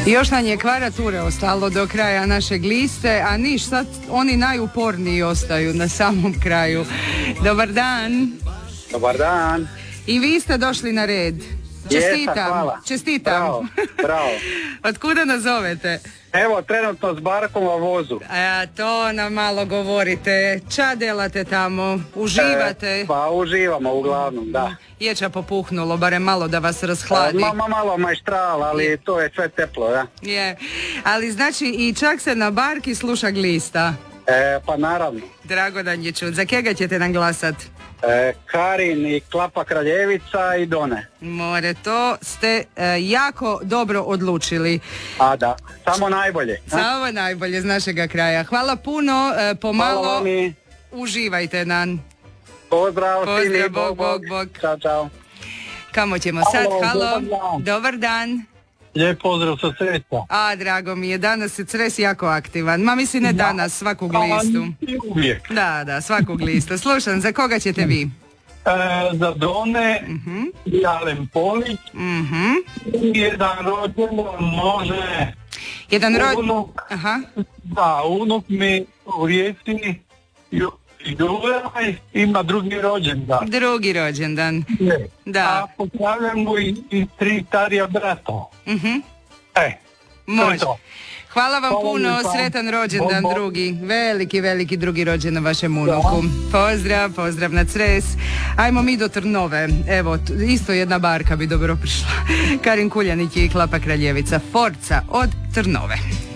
I još nam je kvarature ostalo do kraja našeg liste, a niš, sad oni najuporniji ostaju na samom kraju. Dobar dan. Dobar dan. I vi ste došli na red. Čestitam. Hvala. Čestitam. Bravo. Od kuda nas zovete? Evo, trenutno s barkom na vozu. To nam malo govorite. Ča delate tamo? Uživate? Pa uživamo uglavnom, da. Ječa popuhnulo, barem malo da vas rashladi. Malo majštral, ali to je sve teplo, da. Je. Ali znači i čak se na barki sluša glista. Pa naravno. Drago da je čut. Za kega ćete nam glasat? Karin i Klapa Kraljevica i Done. More, to ste jako dobro odlučili. A da, samo najbolje. Samo najbolje iz našega kraja. Hvala puno, pomalo Hvala vam i... uživajte nam. Pozdrav svima. Bog. Ćao, čao. Kamo ćemo sad? Halo, dobar dan. Lijep pozdrav sa Cresa. Drago mi je, danas je Cres jako aktivan. Ma mislim ne danas, svakog listu. Uvijek. Da, svakog listu. Slušam, za koga ćete vi? Za Done i Alen Polić. Jedan rođendan može... Unuk. Aha. Da, unuk mi u Rijeci ima drugi rođendan. Drugi rođendan. Da. A pozdravljam mu i 3 starija brata. Može. Hvala vam puno, sretan rođendan drugi. Veliki drugi rođendan vašem unuku. Pozdrav na Cres. Ajmo mi do Trnove. Evo, isto jedna barka bi dobro prišla. Karin Kuljanić i Klapa Kraljevica. Forca od Trnove.